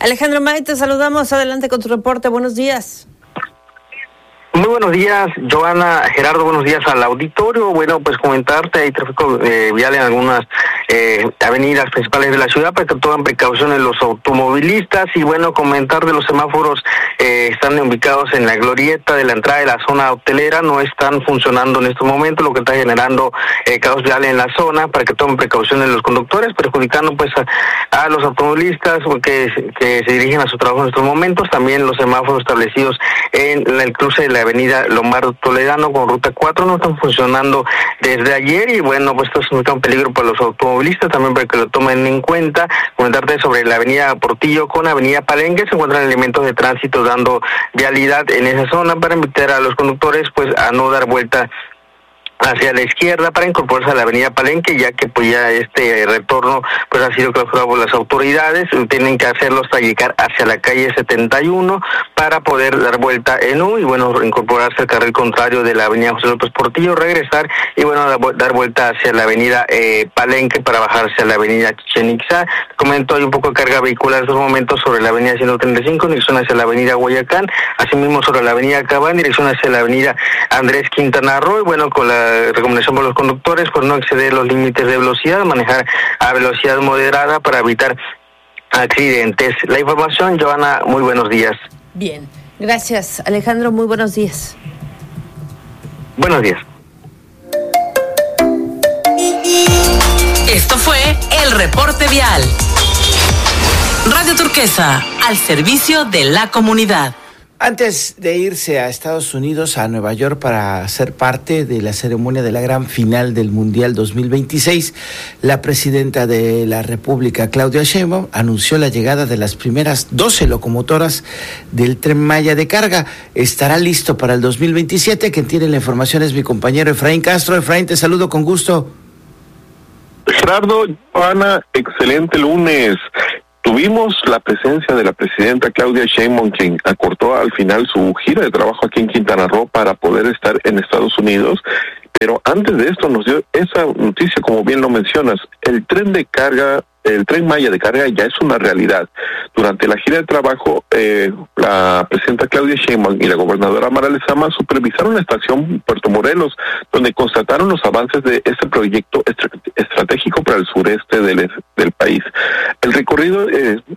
Alejandro May, te saludamos. Adelante con tu reporte. Buenos días. Muy buenos días, Joana, Gerardo, buenos días al auditorio. Bueno, pues comentarte, hay tráfico vial en algunas avenidas principales de la ciudad para que tomen precauciones los automovilistas. Y bueno, comentar de los semáforos, están ubicados en la glorieta de la entrada de la zona hotelera, no están funcionando en estos momentos, lo que está generando caos vial en la zona para que tomen precauciones los conductores, perjudicando pues a los automovilistas que se dirigen a su trabajo en estos momentos. También los semáforos establecidos en el cruce de la avenida Lombardo Toledano con ruta 4 no están funcionando desde ayer y bueno, pues esto es un peligro para los automovilistas también para que lo tomen en cuenta. Comentarte sobre la avenida Portillo con avenida Palenque, se encuentran elementos de tránsito dando vialidad en esa zona para invitar a los conductores pues a no dar vuelta hacia la izquierda para incorporarse a la avenida Palenque, ya que pues ya este retorno pues ha sido clausurado por las autoridades, tienen que hacerlo hasta llegar hacia la calle 71 para poder dar vuelta en U y bueno, incorporarse al carril contrario de la avenida José López Portillo, regresar y bueno, dar vuelta hacia la avenida Palenque para bajarse a la avenida Chichén Itzá. Comento, hay un poco de carga vehicular en estos momentos sobre la avenida 135 en dirección hacia la avenida Guayacán, asimismo sobre la avenida Cabán en dirección hacia la avenida Andrés Quintana Roo y bueno, con la recomendación para los conductores pues no exceder los límites de velocidad, manejar a velocidad moderada para evitar accidentes. La información, Joana, muy buenos días. Bien, gracias Alejandro, muy buenos días. Buenos días. Esto fue el reporte vial. Radio Turquesa, al servicio de la comunidad. Antes de irse a Estados Unidos, a Nueva York, para ser parte de la ceremonia de la gran final del Mundial 2026, la presidenta de la República, Claudia Sheinbaum, anunció la llegada de las primeras 12 locomotoras del Tren Maya de carga. Estará listo para el 2027. Quien tiene la información es mi compañero Efraín Castro. Efraín, te saludo con gusto. Gerardo, Joana, excelente lunes. Tuvimos la presencia de la presidenta Claudia Sheinbaum, quien acortó al final su gira de trabajo aquí en Quintana Roo para poder estar en Estados Unidos. Pero antes de esto nos dio esa noticia, como bien lo mencionas, el tren Maya de carga ya es una realidad. Durante la gira de trabajo, la presidenta Claudia Sheinbaum y la gobernadora Mara Lezama supervisaron la estación Puerto Morelos, donde constataron los avances de este proyecto estratégico para el sureste del país. El recorrido